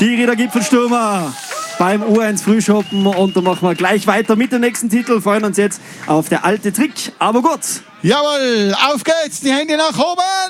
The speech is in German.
Die Rieder Gipfelstürmer beim U1 Frühschoppen. Und da machen wir gleich weiter mit dem nächsten Titel. Freuen uns jetzt auf der alte Trick. Aber gut. Jawohl, auf geht's, die Hände nach oben.